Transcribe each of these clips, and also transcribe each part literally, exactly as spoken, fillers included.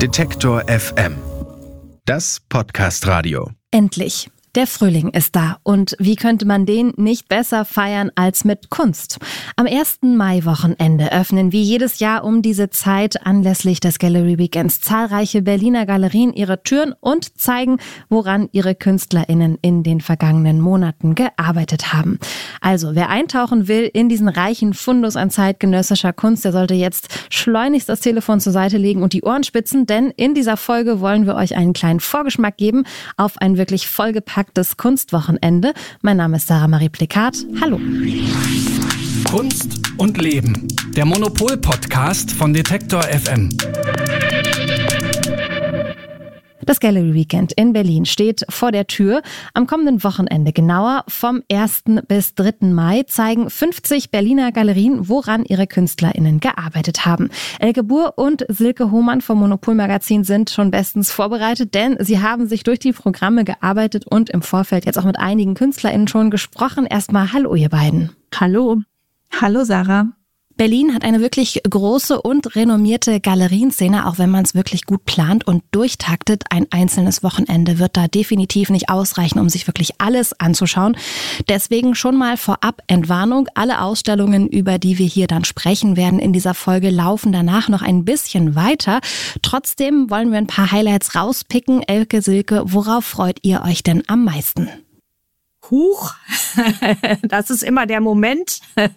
Detektor F M. Das Podcast-Radio. Endlich. Der Frühling ist da und wie könnte man den nicht besser feiern als mit Kunst? Am ersten Mai-Wochenende öffnen wie jedes Jahr um diese Zeit anlässlich des Gallery Weekends zahlreiche Berliner Galerien ihre Türen und zeigen, woran ihre KünstlerInnen in den vergangenen Monaten gearbeitet haben. Also, wer eintauchen will in diesen reichen Fundus an zeitgenössischer Kunst, der sollte jetzt schleunigst das Telefon zur Seite legen und die Ohren spitzen, denn in dieser Folge wollen wir euch einen kleinen Vorgeschmack geben auf ein wirklich vollgepacktes das Kunstwochenende. Mein Name ist Sarah Marie Plikat. Hallo. Kunst und Leben. Der Monopol-Podcast von Detektor F M. Das Gallery Weekend in Berlin steht vor der Tür. Am kommenden Wochenende, genauer vom ersten bis dritten Mai, zeigen fünfzig Berliner Galerien, woran ihre KünstlerInnen gearbeitet haben. Elke Buhr und Silke Hohmann vom Monopol-Magazin sind schon bestens vorbereitet, denn sie haben sich durch die Programme gearbeitet und im Vorfeld jetzt auch mit einigen KünstlerInnen schon gesprochen. Erstmal hallo ihr beiden. Hallo. Hallo Sarah. Berlin hat eine wirklich große und renommierte Galerienszene, auch wenn man es wirklich gut plant und durchtaktet. Ein einzelnes Wochenende wird da definitiv nicht ausreichen, um sich wirklich alles anzuschauen. Deswegen schon mal vorab Entwarnung. Alle Ausstellungen, über die wir hier dann sprechen werden in dieser Folge, laufen danach noch ein bisschen weiter. Trotzdem wollen wir ein paar Highlights rauspicken. Elke, Silke, worauf freut ihr euch denn am meisten? Huch, das ist immer der Moment,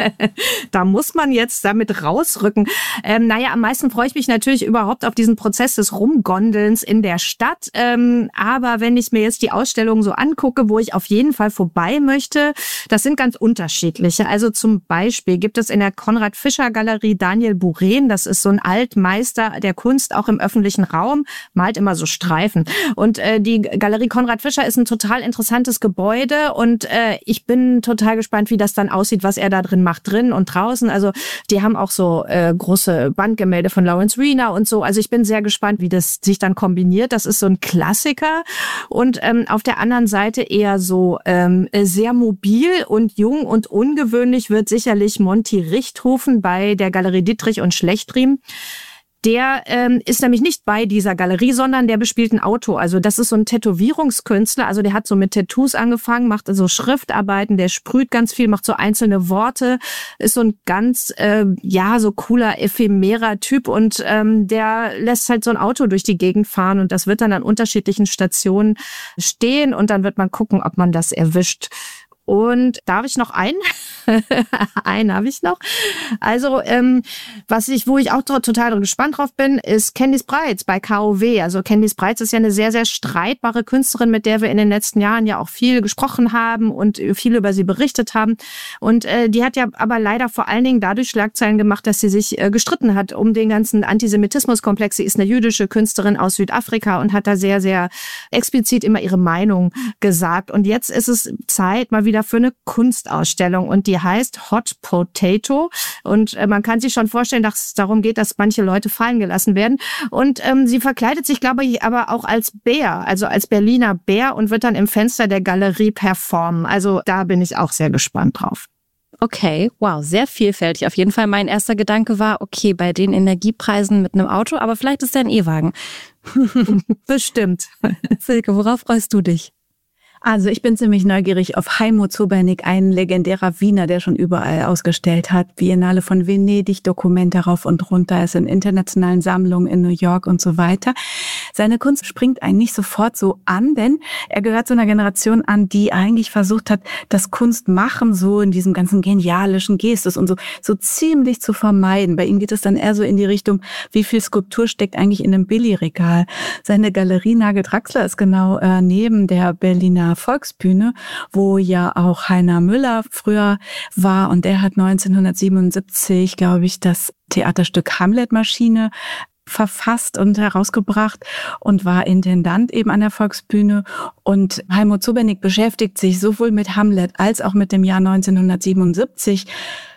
da muss man jetzt damit rausrücken. Ähm, naja, am meisten freue ich mich natürlich überhaupt auf diesen Prozess des Rumgondelns in der Stadt. Ähm, aber wenn ich mir jetzt die Ausstellungen so angucke, wo ich auf jeden Fall vorbei möchte, das sind ganz unterschiedliche. Also zum Beispiel gibt es in der Konrad-Fischer-Galerie Daniel Buren, das ist so ein Altmeister der Kunst, auch im öffentlichen Raum, malt immer so Streifen. Und äh, die Galerie Konrad Fischer ist ein total interessantes Gebäude. Und äh, ich bin total gespannt, wie das dann aussieht, was er da drin macht, drin und draußen. Also die haben auch so äh, große Wandgemälde von Lawrence Weiner und so. Also ich bin sehr gespannt, wie das sich dann kombiniert. Das ist so ein Klassiker. Und ähm, auf der anderen Seite eher so ähm, sehr mobil und jung und ungewöhnlich wird sicherlich Monty Richthofen bei der Galerie Dittrich und Schlechtriem. Der ähm, ist nämlich nicht bei dieser Galerie, sondern der bespielt ein Auto. Also das ist so ein Tätowierungskünstler. Also der hat so mit Tattoos angefangen, macht so Schriftarbeiten, der sprüht ganz viel, macht so einzelne Worte, ist so ein ganz, äh, ja, so cooler, ephemerer Typ und ähm, der lässt halt so ein Auto durch die Gegend fahren und das wird dann an unterschiedlichen Stationen stehen und dann wird man gucken, ob man das erwischt. Und darf ich noch einen? einen habe ich noch. Also ähm, was ich, wo ich auch total gespannt drauf bin, ist Candice Breitz bei K O W. Also Candice Breitz ist ja eine sehr, sehr streitbare Künstlerin, mit der wir in den letzten Jahren ja auch viel gesprochen haben und viel über sie berichtet haben. Und äh, die hat ja aber leider vor allen Dingen dadurch Schlagzeilen gemacht, dass sie sich äh, gestritten hat um den ganzen Antisemitismuskomplex. Sie ist eine jüdische Künstlerin aus Südafrika und hat da sehr, sehr explizit immer ihre Meinung gesagt. Und jetzt ist es Zeit mal wieder für eine Kunstausstellung und die heißt Hot Potato und äh, man kann sich schon vorstellen, dass es darum geht, dass manche Leute fallen gelassen werden und ähm, sie verkleidet sich, glaube ich, aber auch als Bär, also als Berliner Bär und wird dann im Fenster der Galerie performen. Also da bin ich auch sehr gespannt drauf. Okay, wow, sehr vielfältig. Auf jeden Fall mein erster Gedanke war, okay, bei den Energiepreisen mit einem Auto, aber vielleicht ist der ein E-Wagen. Bestimmt. Silke, worauf freust du dich? Also ich bin ziemlich neugierig auf Heimo Zobernig, ein legendärer Wiener, der schon überall ausgestellt hat. Biennale von Venedig, Dokumente rauf und runter, ist in internationalen Sammlungen in New York und so weiter. Seine Kunst springt einen nicht sofort so an, denn er gehört zu einer Generation an, die eigentlich versucht hat, das Kunstmachen so in diesem ganzen genialischen Gestus und so, so ziemlich zu vermeiden. Bei ihm geht es dann eher so in die Richtung, wie viel Skulptur steckt eigentlich in einem Billigregal. Seine Galerie Nagel-Draxler ist genau äh, neben der Berliner Volksbühne, wo ja auch Heiner Müller früher war und der hat neunzehnhundertsiebenundsiebzig, glaube ich, das Theaterstück Hamlet-Maschine verfasst und herausgebracht und war Intendant eben an der Volksbühne. Und Heimo Zobernig beschäftigt sich sowohl mit Hamlet als auch mit dem Jahr neunzehnhundertsiebenundsiebzig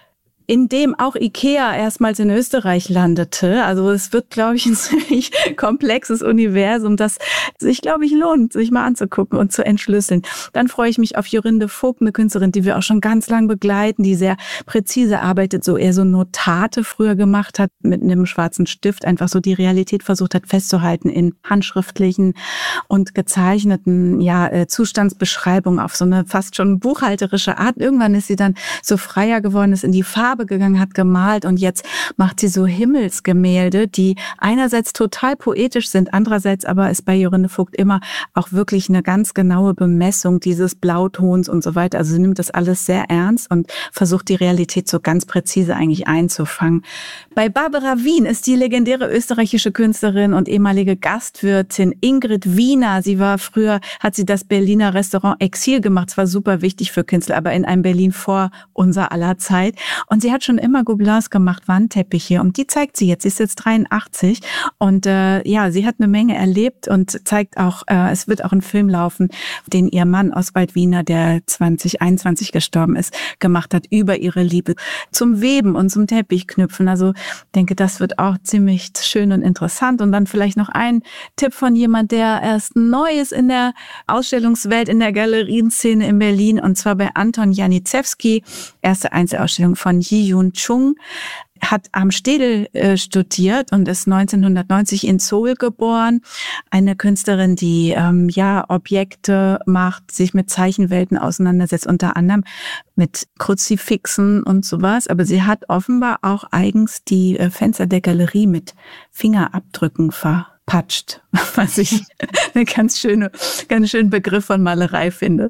in dem auch Ikea erstmals in Österreich landete. Also es wird, glaube ich, ein ziemlich komplexes Universum, das sich, glaube ich, lohnt, sich mal anzugucken und zu entschlüsseln. Dann freue ich mich auf Jorinde Vogt, eine Künstlerin, die wir auch schon ganz lang begleiten, die sehr präzise arbeitet, so eher so Notate früher gemacht hat, mit einem schwarzen Stift einfach so die Realität versucht hat festzuhalten in handschriftlichen und gezeichneten ja, Zustandsbeschreibungen auf so eine fast schon buchhalterische Art. Irgendwann ist sie dann so freier geworden, ist in die Farbe gegangen, hat gemalt und jetzt macht sie so Himmelsgemälde, die einerseits total poetisch sind, andererseits aber ist bei Jorinde Vogt immer auch wirklich eine ganz genaue Bemessung dieses Blautons und so weiter. Also sie nimmt das alles sehr ernst und versucht die Realität so ganz präzise eigentlich einzufangen. Bei Barbara Wien ist die legendäre österreichische Künstlerin und ehemalige Gastwirtin Ingrid Wiener. Sie war früher, hat sie das Berliner Restaurant Exil gemacht. Es war super wichtig für Künstler, aber in einem Berlin vor unser aller Zeit. Und sie hat schon immer Gobelins gemacht, Wandteppiche. Und die zeigt sie jetzt. Sie ist jetzt dreiundachtzig. Und äh, ja, sie hat eine Menge erlebt und zeigt auch, äh, es wird auch ein Film laufen, den ihr Mann Oswald Wiener, der zwanzig einundzwanzig gestorben ist, gemacht hat, über ihre Liebe zum Weben und zum Teppichknüpfen. Also ich denke, das wird auch ziemlich schön und interessant. Und dann vielleicht noch ein Tipp von jemand, der erst neu ist in der Ausstellungswelt, in der Galerienszene in Berlin, und zwar bei Anton Janicewski. Erste Einzelausstellung von Ji-Yoon Chung. Hat am Städel äh, studiert und ist neunzehnhundertneunzig in Seoul geboren. Eine Künstlerin, die ähm, ja Objekte macht, sich mit Zeichenwelten auseinandersetzt, unter anderem mit Kruzifixen und sowas. Aber sie hat offenbar auch eigens die äh, Fenster der Galerie mit Fingerabdrücken verpatscht, was ich eine ganz schöne, ganz schönen Begriff von Malerei finde.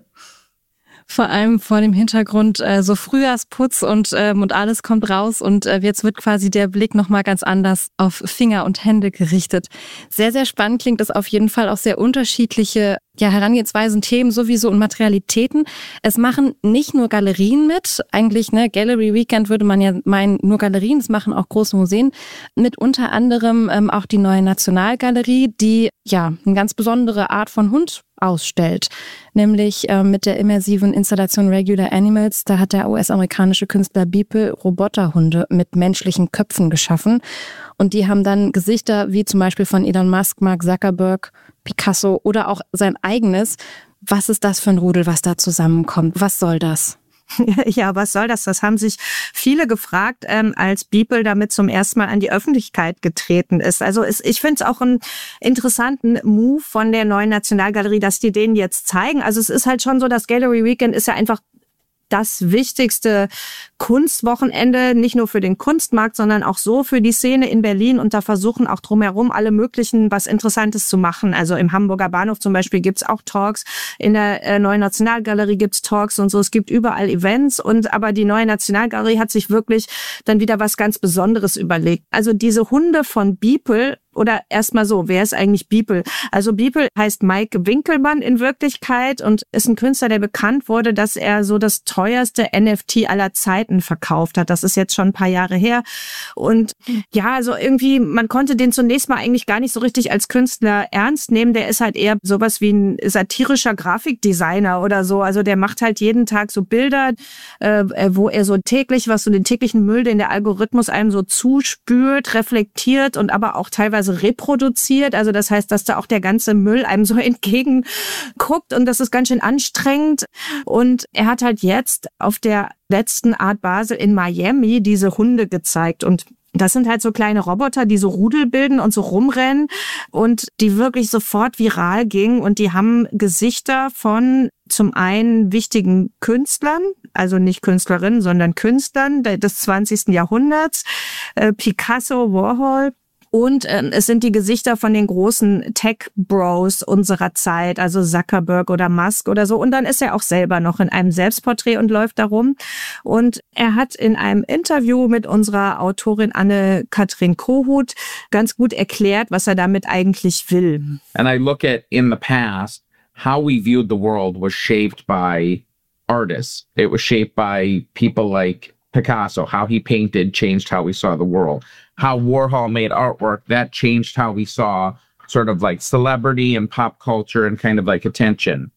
Vor allem vor dem Hintergrund äh, so Frühjahrsputz und ähm, und alles kommt raus und äh, jetzt wird quasi der Blick nochmal ganz anders auf Finger und Hände gerichtet. Sehr, sehr spannend klingt es auf jeden Fall, auch sehr unterschiedliche ja, Herangehensweisen, Themen sowieso und Materialitäten. Es machen nicht nur Galerien mit, eigentlich ne Gallery Weekend würde man ja meinen, nur Galerien, es machen auch große Museen mit, unter anderem ähm, auch die Neue Nationalgalerie, die ja eine ganz besondere Art von Hund ausstellt, nämlich äh, mit der immersiven Installation Regular Animals. Da hat der U S-amerikanische Künstler Beeple Roboterhunde mit menschlichen Köpfen geschaffen und die haben dann Gesichter wie zum Beispiel von Elon Musk, Mark Zuckerberg, Picasso oder auch sein eigenes. Was ist das für ein Rudel, was da zusammenkommt? Was soll das? Ja, was soll das? Das haben sich viele gefragt, ähm, als Beeple damit zum ersten Mal an die Öffentlichkeit getreten ist. Also es, ich finde es auch einen interessanten Move von der Neuen Nationalgalerie, dass die den jetzt zeigen. Also es ist halt schon so, das Gallery Weekend ist ja einfach das wichtigste Kunstwochenende, nicht nur für den Kunstmarkt, sondern auch so für die Szene in Berlin. Und da versuchen auch drumherum alle möglichen was Interessantes zu machen. Also im Hamburger Bahnhof zum Beispiel gibt's auch Talks, in der äh, Neuen Nationalgalerie gibt's Talks und so. Es gibt überall Events. Und aber die Neue Nationalgalerie hat sich wirklich dann wieder was ganz Besonderes überlegt. Also diese Hunde von Beeple, oder erstmal so, wer ist eigentlich Beeple? Also Beeple heißt Mike Winkelmann in Wirklichkeit und ist ein Künstler, der bekannt wurde, dass er so das teuerste N F T aller Zeiten verkauft hat. Das ist jetzt schon ein paar Jahre her. Und ja, also irgendwie, man konnte den zunächst mal eigentlich gar nicht so richtig als Künstler ernst nehmen. Der ist halt eher sowas wie ein satirischer Grafikdesigner oder so. Also der macht halt jeden Tag so Bilder, äh, wo er so täglich, was so den täglichen Müll, den der Algorithmus einem so zuspült, reflektiert und aber auch teilweise reproduziert. Also das heißt, dass da auch der ganze Müll einem so entgegenguckt und das ist ganz schön anstrengend. Und er hat halt jetzt auf der letzten Art Basel in Miami diese Hunde gezeigt und das sind halt so kleine Roboter, die so Rudel bilden und so rumrennen und die wirklich sofort viral gingen und die haben Gesichter von zum einen wichtigen Künstlern, also nicht Künstlerinnen, sondern Künstlern des zwanzigsten Jahrhunderts, äh, Picasso, Warhol. Und äh, es sind die Gesichter von den großen Tech-Bros unserer Zeit, also Zuckerberg oder Musk oder so. Und dann ist er auch selber noch in einem Selbstporträt und läuft da rum. Und er hat in einem Interview mit unserer Autorin Anne-Kathrin Kohut ganz gut erklärt, was er damit eigentlich will. And I look at in the past, how we viewed the world was shaped by artists. It was shaped by people like Picasso. How he painted changed how we saw the world. How Warhol made artwork, that changed how we saw sort of like celebrity and pop culture and kind of like attention.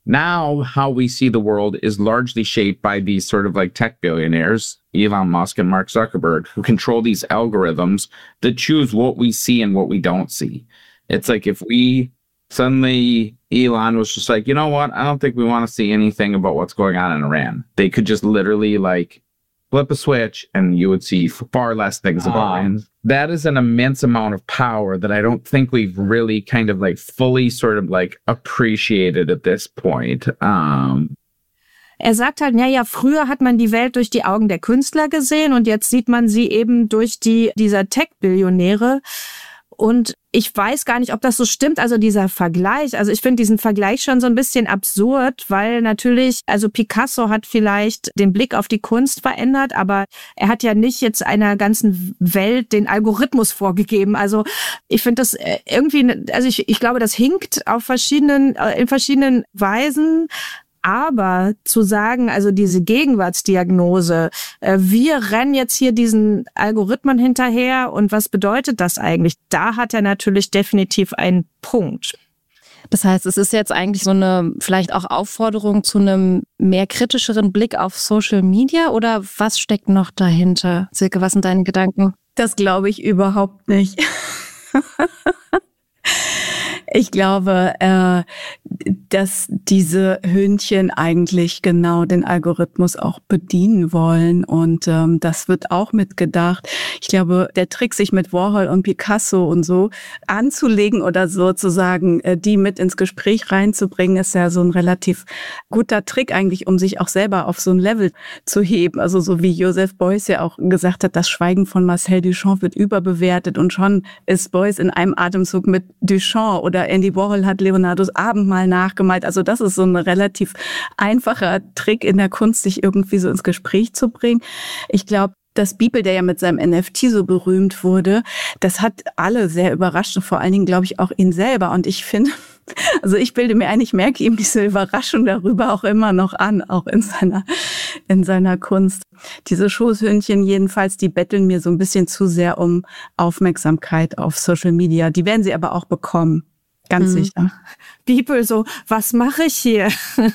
Now, how we see the world is largely shaped by these sort of like tech billionaires, Elon Musk and Mark Zuckerberg, who control these algorithms that choose what we see and what we don't see. It's like if we suddenly, Elon was just like, you know what? I don't think we want to see anything about what's going on in Iran. They could just literally like flip a switch and you would see far less things about Um, Iran. That is an immense amount of power that I don't think we've really kind of like fully sort of like appreciated at this point. Um, Er sagt halt, naja, früher hat man die Welt durch die Augen der Künstler gesehen und jetzt sieht man sie eben durch die dieser Tech-Billionäre. Und ich weiß gar nicht, ob das so stimmt, also dieser Vergleich. Also ich finde diesen Vergleich schon so ein bisschen absurd, weil natürlich, also Picasso hat vielleicht den Blick auf die Kunst verändert, aber er hat ja nicht jetzt einer ganzen Welt den Algorithmus vorgegeben. Also ich finde das irgendwie, also ich, ich glaube, das hinkt auf verschiedenen, in verschiedenen Weisen. Aber zu sagen, also diese Gegenwartsdiagnose, äh, wir rennen jetzt hier diesen Algorithmen hinterher und was bedeutet das eigentlich? Da hat er natürlich definitiv einen Punkt. Das heißt, es ist jetzt eigentlich so eine vielleicht auch Aufforderung zu einem mehr kritischeren Blick auf Social Media oder was steckt noch dahinter? Silke, was sind deine Gedanken? Das glaube ich überhaupt nicht. Ich glaube, äh, dass diese Hündchen eigentlich genau den Algorithmus auch bedienen wollen und ähm, das wird auch mitgedacht. Ich glaube, der Trick, sich mit Warhol und Picasso und so anzulegen oder sozusagen äh, die mit ins Gespräch reinzubringen, ist ja so ein relativ guter Trick eigentlich, um sich auch selber auf so ein Level zu heben. Also so wie Joseph Beuys ja auch gesagt hat, das Schweigen von Marcel Duchamp wird überbewertet und schon ist Beuys in einem Atemzug mit Duchamp oder Andy Warhol hat Leonardos Abendmahl nachgemalt. Also das ist so ein relativ einfacher Trick in der Kunst, sich irgendwie so ins Gespräch zu bringen. Ich glaube, dass Beeple, der ja mit seinem N F T so berühmt wurde, das hat alle sehr überrascht und vor allen Dingen, glaube ich, auch ihn selber. Und ich finde, also ich bilde mir ein, ich merke ihm diese Überraschung darüber auch immer noch an, auch in seiner, in seiner Kunst. Diese Schoßhündchen jedenfalls, die betteln mir so ein bisschen zu sehr um Aufmerksamkeit auf Social Media. Die werden sie aber auch bekommen. Ganz mhm. sicher. Beeple so, was mache ich hier?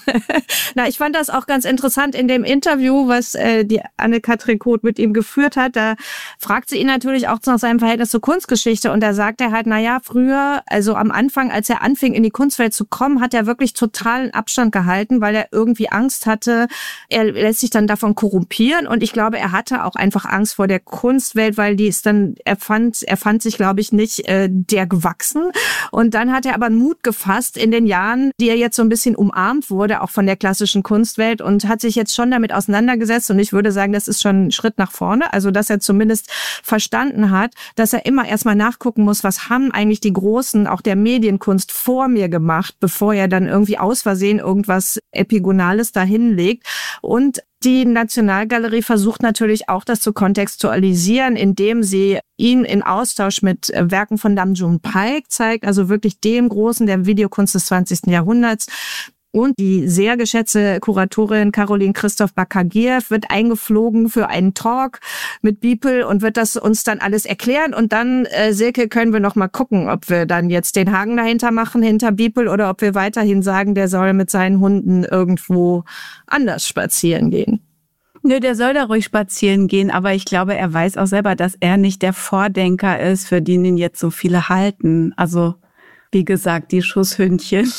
Na, ich fand das auch ganz interessant in dem Interview, was äh, die Anne-Kathrin Koth mit ihm geführt hat. Da fragt sie ihn natürlich auch nach seinem Verhältnis zur Kunstgeschichte und da sagt er halt, na ja, früher, also am Anfang, als er anfing in die Kunstwelt zu kommen, hat er wirklich totalen Abstand gehalten, weil er irgendwie Angst hatte, er lässt sich dann davon korrumpieren und ich glaube, er hatte auch einfach Angst vor der Kunstwelt, weil die ist dann, er fand, er fand sich, glaube ich, nicht äh, der gewachsen und dann hat er aber Mut gefasst in den Jahren, die er jetzt so ein bisschen umarmt wurde, auch von der klassischen Kunstwelt und hat sich jetzt schon damit auseinandergesetzt und ich würde sagen, das ist schon ein Schritt nach vorne, also dass er zumindest verstanden hat, dass er immer erstmal nachgucken muss, was haben eigentlich die Großen, auch der Medienkunst vor mir gemacht, bevor er dann irgendwie aus Versehen irgendwas Epigonales dahinlegt und die Nationalgalerie versucht natürlich auch, das zu kontextualisieren, indem sie ihn in Austausch mit Werken von Nam June Paik zeigt, also wirklich dem Großen der Videokunst des zwanzigsten Jahrhunderts. Und die sehr geschätzte Kuratorin Caroline Christoph Bakagiev wird eingeflogen für einen Talk mit Beeple und wird das uns dann alles erklären. Und dann, äh, Silke, können wir noch mal gucken, ob wir dann jetzt den Haken dahinter machen, hinter Beeple, oder ob wir weiterhin sagen, der soll mit seinen Hunden irgendwo anders spazieren gehen. Nö, der soll da ruhig spazieren gehen, aber ich glaube, er weiß auch selber, dass er nicht der Vordenker ist, für den ihn jetzt so viele halten. Also, wie gesagt, die Schusshündchen.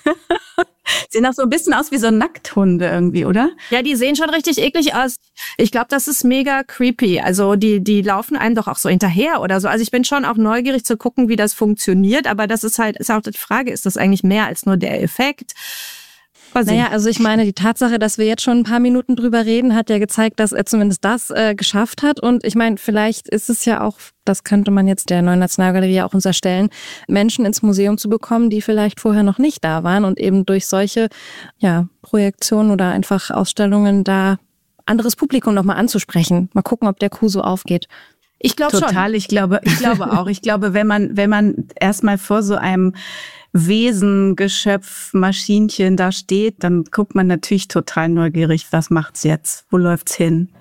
Sehen auch so ein bisschen aus wie so Nackthunde irgendwie, oder? Ja, die sehen schon richtig eklig aus. Ich glaube, das ist mega creepy. Also die die laufen einem doch auch so hinterher oder so. Also ich bin schon auch neugierig zu gucken, wie das funktioniert. Aber das ist halt, ist auch die Frage, ist das eigentlich mehr als nur der Effekt? Was naja, also ich meine, die Tatsache, dass wir jetzt schon ein paar Minuten drüber reden, hat ja gezeigt, dass er zumindest das äh, geschafft hat. Und ich meine, vielleicht ist es ja auch, das könnte man jetzt der Neuen Nationalgalerie auch unterstellen, Menschen ins Museum zu bekommen, die vielleicht vorher noch nicht da waren und eben durch solche ja, Projektionen oder einfach Ausstellungen da anderes Publikum nochmal anzusprechen. Mal gucken, ob der Coup so aufgeht. Ich glaube schon. Total, ich glaube, ich glaube auch. Ich glaube, wenn man, wenn man erstmal vor so einem Wesen, Geschöpf, Maschinchen da steht, dann guckt man natürlich total neugierig, was macht's jetzt? Wo läuft's hin?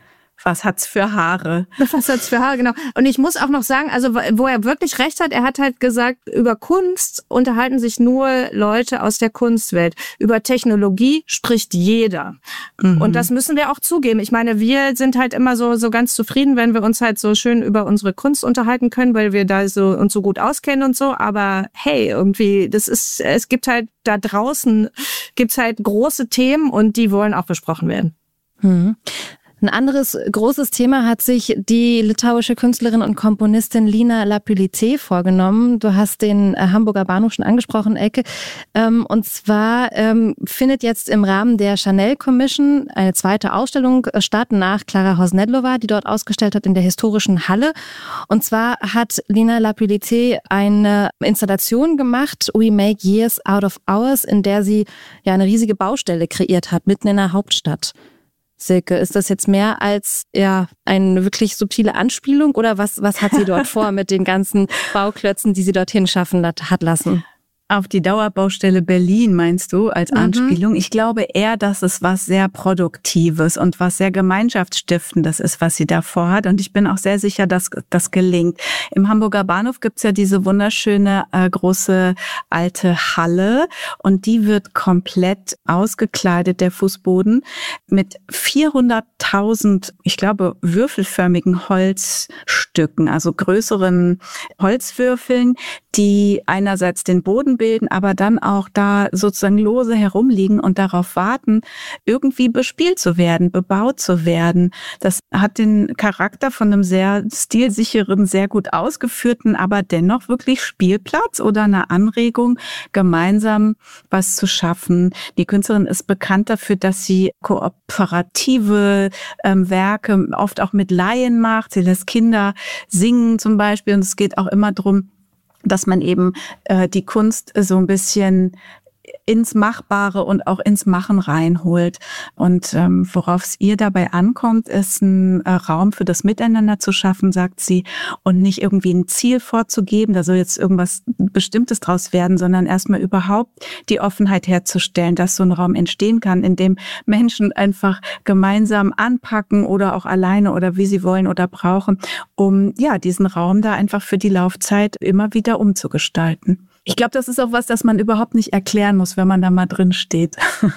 Was hat's für Haare? Was hat's für Haare, genau. Und ich muss auch noch sagen, also wo er wirklich recht hat, er hat halt gesagt, über Kunst unterhalten sich nur Leute aus der Kunstwelt. Über Technologie spricht jeder. Mhm. Und das müssen wir auch zugeben. Ich meine, wir sind halt immer so so ganz zufrieden, wenn wir uns halt so schön über unsere Kunst unterhalten können, weil wir da so uns so gut auskennen und so. Aber hey, irgendwie, das ist, es gibt halt da draußen gibt's halt große Themen und die wollen auch besprochen werden. Mhm. Ein anderes großes Thema hat sich die litauische Künstlerin und Komponistin Lina Lapulite vorgenommen. Du hast den Hamburger Bahnhof schon angesprochen, Elke. Und zwar findet jetzt im Rahmen der Chanel Commission eine zweite Ausstellung statt nach Klara Hosnedlova, die dort ausgestellt hat in der historischen Halle. Und zwar hat Lina Lapulite eine Installation gemacht, We Make Years Out of Hours, in der sie ja eine riesige Baustelle kreiert hat, mitten in der Hauptstadt. Silke, ist das jetzt mehr als ja eine wirklich subtile Anspielung oder was, was hat sie dort vor mit den ganzen Bauklötzen, die sie dorthin schaffen hat lassen? Auf die Dauerbaustelle Berlin, meinst du, als Anspielung? Mhm. Ich glaube eher, dass es was sehr Produktives und was sehr Gemeinschaftsstiftendes ist, was sie da vorhat. Und ich bin auch sehr sicher, dass das gelingt. Im Hamburger Bahnhof gibt's ja diese wunderschöne äh, große alte Halle und die wird komplett ausgekleidet, der Fußboden, mit vierhunderttausend, ich glaube, würfelförmigen Holzstücken, also größeren Holzwürfeln, die einerseits den Boden bilden, aber dann auch da sozusagen lose herumliegen und darauf warten, irgendwie bespielt zu werden, bebaut zu werden. Das hat den Charakter von einem sehr stilsicheren, sehr gut ausgeführten, aber dennoch wirklich Spielplatz oder eine Anregung, gemeinsam was zu schaffen. Die Künstlerin ist bekannt dafür, dass sie kooperative ähm, Werke oft auch mit Laien macht. Sie lässt Kinder singen zum Beispiel und es geht auch immer darum, dass man eben äh, die Kunst so ein bisschen ins Machbare und auch ins Machen reinholt. Und ähm, worauf es ihr dabei ankommt, ist ein äh, Raum für das Miteinander zu schaffen, sagt sie, und nicht irgendwie ein Ziel vorzugeben, da soll jetzt irgendwas Bestimmtes draus werden, sondern erstmal überhaupt die Offenheit herzustellen, dass so ein Raum entstehen kann, in dem Menschen einfach gemeinsam anpacken oder auch alleine oder wie sie wollen oder brauchen, um ja diesen Raum da einfach für die Laufzeit immer wieder umzugestalten. Ich glaube, das ist auch was, das man überhaupt nicht erklären muss, wenn man da mal drin steht.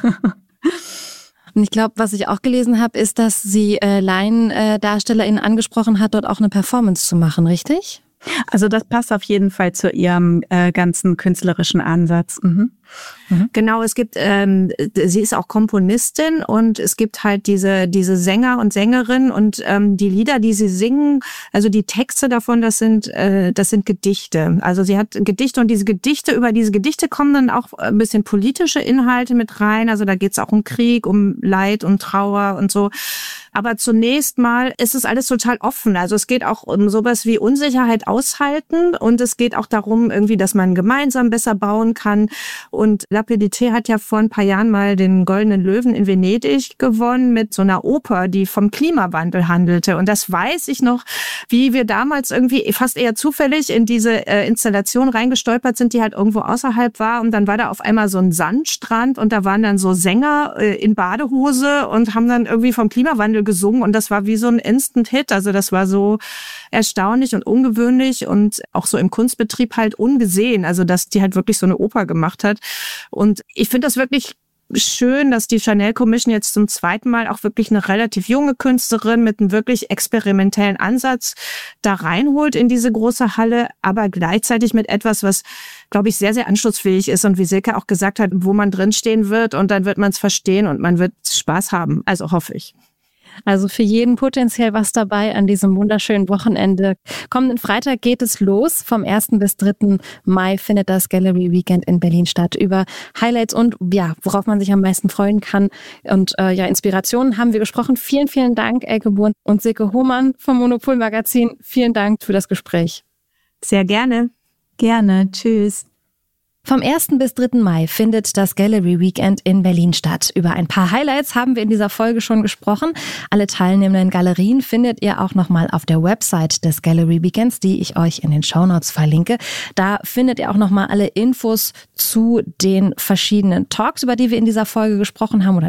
Und ich glaube, was ich auch gelesen habe, ist, dass sie äh, LaiendarstellerInnen angesprochen hat, dort auch eine Performance zu machen, richtig? Also das passt auf jeden Fall zu ihrem äh, ganzen künstlerischen Ansatz. Mhm. Mhm. Genau, es gibt, ähm, sie ist auch Komponistin und es gibt halt diese diese Sänger und Sängerinnen und ähm, die Lieder, die sie singen, also die Texte davon, das sind äh, das sind Gedichte. Also sie hat Gedichte und diese Gedichte, über diese Gedichte kommen dann auch ein bisschen politische Inhalte mit rein. Also da geht es auch um Krieg, um Leid, um Trauer und so. Aber zunächst mal ist es alles total offen. Also es geht auch um sowas wie Unsicherheit aushalten und es geht auch darum, irgendwie, dass man gemeinsam besser bauen kann. Und Lapulite hat ja vor ein paar Jahren mal den Goldenen Löwen in Venedig gewonnen mit so einer Oper, die vom Klimawandel handelte. Und das weiß ich noch, wie wir damals irgendwie fast eher zufällig in diese äh, Installation reingestolpert sind, die halt irgendwo außerhalb war. Und dann war da auf einmal so ein Sandstrand und da waren dann so Sänger äh, in Badehose und haben dann irgendwie vom Klimawandel gesungen. Und das war wie so ein Instant-Hit. Also das war so erstaunlich und ungewöhnlich und auch so im Kunstbetrieb halt ungesehen. Also dass die halt wirklich so eine Oper gemacht hat. Und ich finde das wirklich schön, dass die Chanel Commission jetzt zum zweiten Mal auch wirklich eine relativ junge Künstlerin mit einem wirklich experimentellen Ansatz da reinholt in diese große Halle, aber gleichzeitig mit etwas, was, glaube ich, sehr, sehr anschlussfähig ist und wie Silke auch gesagt hat, wo man drinstehen wird und dann wird man es verstehen und man wird Spaß haben. Also hoffe ich. Also für jeden potenziell was dabei an diesem wunderschönen Wochenende. Kommenden Freitag geht es los. Vom ersten bis dritten Mai findet das Gallery Weekend in Berlin statt. Über Highlights und ja, worauf man sich am meisten freuen kann und äh, ja, Inspirationen haben wir gesprochen. Vielen, vielen Dank, Elke Buhn und Silke Hohmann vom Monopol Magazin. Vielen Dank für das Gespräch. Sehr gerne. Gerne. Tschüss. Vom ersten bis dritten Mai findet das Gallery Weekend in Berlin statt. Über ein paar Highlights haben wir in dieser Folge schon gesprochen. Alle teilnehmenden Galerien findet ihr auch nochmal auf der Website des Gallery Weekends, die ich euch in den Shownotes verlinke. Da findet ihr auch nochmal alle Infos zu den verschiedenen Talks, über die wir in dieser Folge gesprochen haben oder die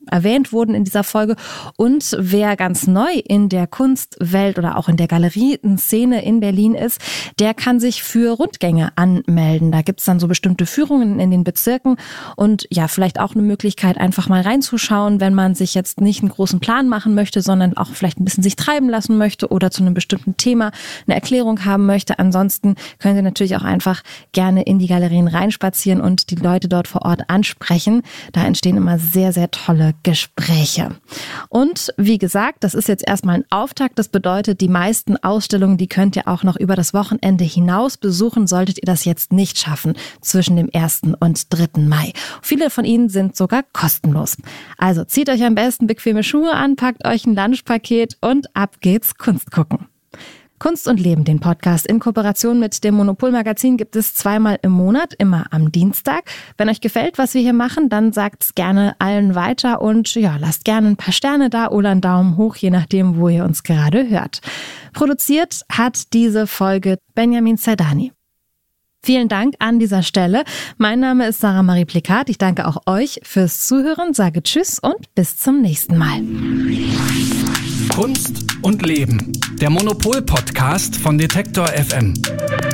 erwähnt wurden in dieser Folge. Und wer ganz neu in der Kunstwelt oder auch in der Galerien-Szene in Berlin ist, der kann sich für Rundgänge anmelden. Da gibt's dann so bestimmte Führungen in den Bezirken und ja, vielleicht auch eine Möglichkeit, einfach mal reinzuschauen, wenn man sich jetzt nicht einen großen Plan machen möchte, sondern auch vielleicht ein bisschen sich treiben lassen möchte oder zu einem bestimmten Thema eine Erklärung haben möchte. Ansonsten können Sie natürlich auch einfach gerne in die Galerien reinspazieren und die Leute dort vor Ort ansprechen. Da entstehen immer sehr, sehr tolle Gespräche. Und wie gesagt, das ist jetzt erstmal ein Auftakt. Das bedeutet, die meisten Ausstellungen, die könnt ihr auch noch über das Wochenende hinaus besuchen, solltet ihr das jetzt nicht schaffen zwischen dem ersten und dritten Mai. Viele von ihnen sind sogar kostenlos. Also zieht euch am besten bequeme Schuhe an, packt euch ein Lunchpaket und ab geht's Kunst gucken. Kunst und Leben, den Podcast in Kooperation mit dem Monopol-Magazin, gibt es zweimal im Monat, immer am Dienstag. Wenn euch gefällt, was wir hier machen, dann sagt's gerne allen weiter und ja, lasst gerne ein paar Sterne da oder einen Daumen hoch, je nachdem, wo ihr uns gerade hört. Produziert hat diese Folge Benjamin Zerdani. Vielen Dank an dieser Stelle. Mein Name ist Sarah Marie Plikat. Ich danke auch euch fürs Zuhören, sage Tschüss und bis zum nächsten Mal. Kunst und Leben. Der Monopol-Podcast von Detektor F M.